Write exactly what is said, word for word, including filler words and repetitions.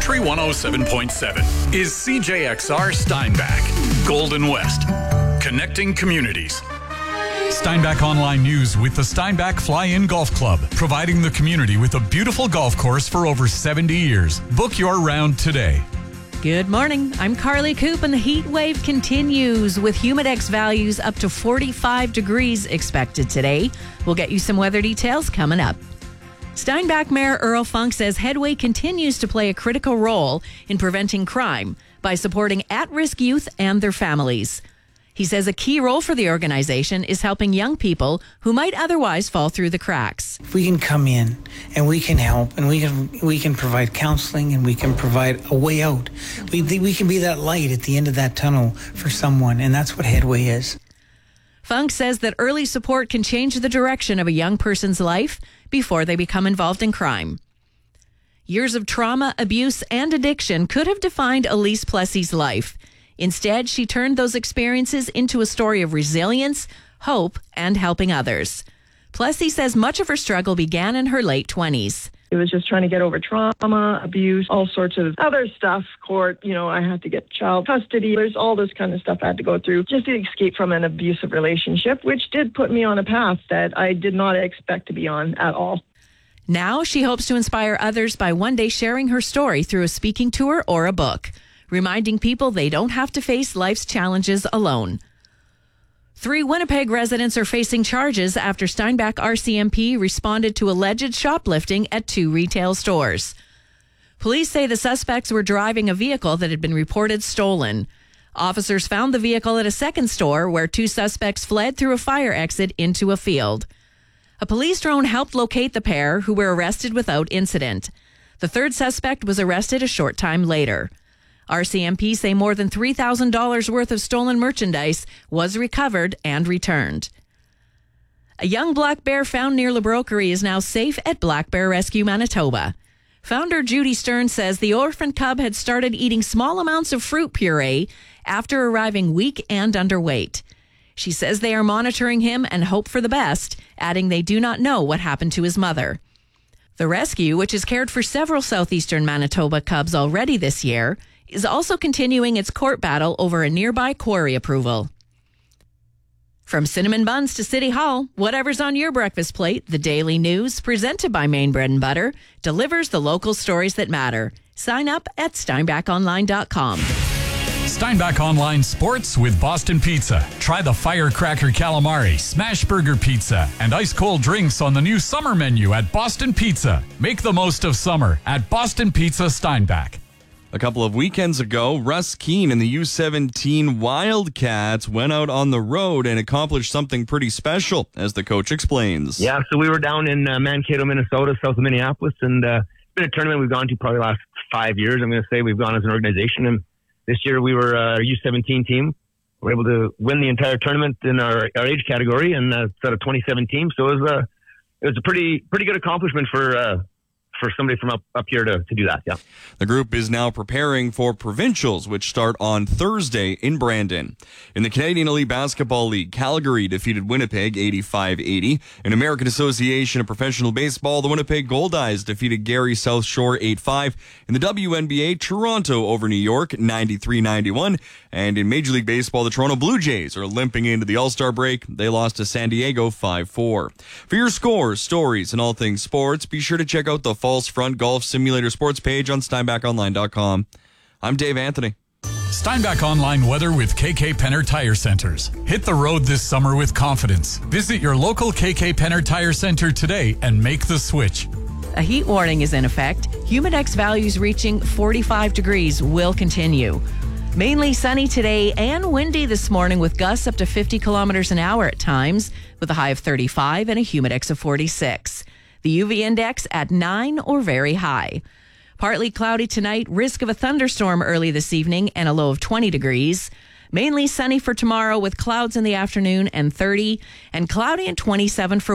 Country one oh seven point seven is C J X R Steinbach, Golden West, connecting communities. Steinbach Online News with the Steinbach Fly-In Golf Club, providing the community with a beautiful golf course for over seventy years. Book your round today. Good morning. I'm Carly Coop, and the heat wave continues with humidex values up to forty-five degrees expected today. We'll get you some weather details coming up. Steinbach Mayor Earl Funk says Headway continues to play a critical role in preventing crime by supporting at-risk youth and their families. He says a key role for the organization is helping young people who might otherwise fall through the cracks. If we can come in and we can help and we can we can provide counseling and we can provide a way out, we we can be that light at the end of that tunnel for someone, and that's what Headway is. Funk says that early support can change the direction of a young person's life before they become involved in crime. Years of trauma, abuse, and addiction could have defined Elise Plessy's life. Instead, she turned those experiences into a story of resilience, hope, and helping others. Plessy says much of her struggle began in her late twenties. It was just trying to get over trauma, abuse, all sorts of other stuff, court, you know, I had to get child custody. There's all this kind of stuff I had to go through just to escape from an abusive relationship, which did put me on a path that I did not expect to be on at all. Now she hopes to inspire others by one day sharing her story through a speaking tour or a book, reminding people they don't have to face life's challenges alone. Three Winnipeg residents are facing charges after Steinbach R C M P responded to alleged shoplifting at two retail stores. Police say the suspects were driving a vehicle that had been reported stolen. Officers found the vehicle at a second store where two suspects fled through a fire exit into a field. A police drone helped locate the pair, who were arrested without incident. The third suspect was arrested a short time later. R C M P say more than three thousand dollars worth of stolen merchandise was recovered and returned. A young black bear found near Labrokery is now safe at Black Bear Rescue Manitoba. Founder Judy Stern says the orphan cub had started eating small amounts of fruit puree after arriving weak and underweight. She says they are monitoring him and hope for the best, adding they do not know what happened to his mother. The rescue, which has cared for several southeastern Manitoba cubs already this year, is also continuing its court battle over a nearby quarry approval. From cinnamon buns to City Hall, whatever's on your breakfast plate, the Daily News, presented by Maine Bread and Butter, delivers the local stories that matter. Sign up at steinbach online dot com. Steinbach Online Sports with Boston Pizza. Try the Firecracker Calamari, Smash Burger Pizza, and ice cold drinks on the new summer menu at Boston Pizza. Make the most of summer at Boston Pizza Steinbach. A couple of weekends ago, Russ Keene and the U seventeen Wildcats went out on the road and accomplished something pretty special, as the coach explains. Yeah, so we were down in uh, Mankato, Minnesota, south of Minneapolis, and uh, it's been a tournament we've gone to probably the last five years. I'm going to say we've gone as an organization, and this year we were uh, our U seventeen team. We were able to win the entire tournament in our, our age category, and uh, it's out of twenty-seven teams. So it was a it was a pretty pretty good accomplishment for. Uh, for somebody from up, up here to, to do that, yeah. The group is now preparing for provincials, which start on Thursday in Brandon. In the Canadian Elite Basketball League, Calgary defeated Winnipeg eighty-five eighty. In American Association of Professional Baseball, the Winnipeg Goldeyes defeated Gary South Shore eight five. In the W N B A, Toronto over New York ninety-three ninety-one. And in Major League Baseball, the Toronto Blue Jays are limping into the All-Star break. They lost to San Diego five four. For your scores, stories, and all things sports, be sure to check out the False Front Golf Simulator Sports page on steinbach online dot com. I'm Dave Anthony. Steinbach Online weather with K K Penner Tire Centers. Hit the road this summer with confidence. Visit your local K K Penner Tire Center today and make the switch. A heat warning is in effect. Humidex values reaching forty-five degrees will continue. Mainly sunny today and windy this morning with gusts up to fifty kilometers an hour at times, with a high of thirty-five and a humidex of forty-six. The U V index at nine or very high. Partly cloudy tonight, risk of a thunderstorm early this evening and a low of twenty degrees. Mainly sunny for tomorrow with clouds in the afternoon and thirty, and cloudy and twenty-seven for